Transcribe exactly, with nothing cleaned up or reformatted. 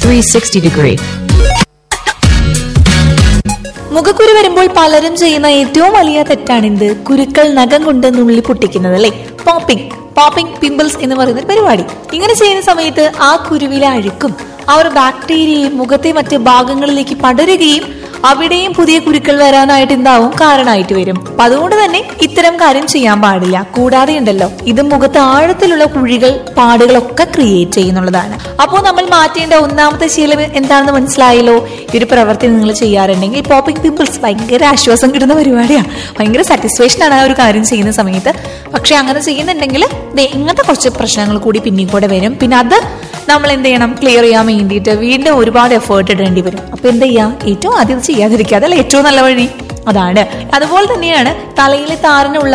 three sixty degree. മുഖക്കുരു വരുമ്പോൾ പലരും ചെയ്യുന്ന ഏറ്റവും വലിയ തെറ്റാണിത് കുരുക്കൾ നഖം കൊണ്ട് നുള്ളി പൊട്ടിക്കുന്നത് അല്ലെ. പോപ്പിംഗ് പോപ്പിംഗ് പിമ്പിൾസ് എന്ന് പറയുന്ന ഒരു പരിപാടി. ഇങ്ങനെ ചെയ്യുന്ന സമയത്ത് ആ കുരുവിലെ അഴുക്കും ആ ഒരു ബാക്ടീരിയയും മുഖത്തെ മറ്റ് ഭാഗങ്ങളിലേക്ക് പടരുകയും അവിടെയും പുതിയ കുരുക്കൾ വരാനായിട്ട് എന്താവും കാരണമായിട്ട് വരും. അപ്പൊ അതുകൊണ്ട് തന്നെ ഇത്തരം കാര്യം ചെയ്യാൻ പാടില്ല. കൂടാതെ ഉണ്ടല്ലോ ഇത് മുഖത്ത് ആഴത്തിലുള്ള കുഴികൾ പാടുകളൊക്കെ ക്രിയേറ്റ് ചെയ്യുന്നുള്ളതാണ്. അപ്പോൾ നമ്മൾ മാറ്റേണ്ട ഒന്നാമത്തെ ശീലം എന്താണെന്ന് മനസ്സിലായല്ലോ. ഈ ഒരു പ്രവൃത്തി നിങ്ങൾ ചെയ്യാറുണ്ടെങ്കിൽ പോപ്പിംഗ് പിമ്പിൾസ് ഭയങ്കര ആശ്വാസം കിട്ടുന്ന പരിപാടിയാണ്. ഭയങ്കര സാറ്റിസ്ഫാക്ഷൻ ആണ് ആ ഒരു കാര്യം ചെയ്യുന്ന സമയത്ത്. പക്ഷെ അങ്ങനെ ചെയ്യുന്നുണ്ടെങ്കിൽ ഇങ്ങനത്തെ കുറച്ച് പ്രശ്നങ്ങൾ കൂടി പിന്നീട് കൂടെ വരും. പിന്നെ അത് നമ്മൾ എന്ത് ചെയ്യണം, ക്ലിയർ ചെയ്യാൻ വേണ്ടിയിട്ട് വീണ്ടും ഒരുപാട് എഫേർട്ട് ഇടേണ്ടി വരും. അപ്പൊ എന്ത് ചെയ്യാം, ഏറ്റവും ആദ്യം ചെയ്യാതിരിക്കുക, അതല്ല ഏറ്റവും നല്ല വഴി അതാണ്. അതുപോലെ തന്നെയാണ് തലയിലെ താരനുള്ള